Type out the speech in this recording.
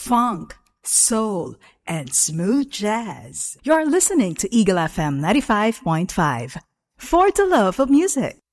funk, soul, and smooth jazz. You're listening to Eagle FM 95.5. For the love of music.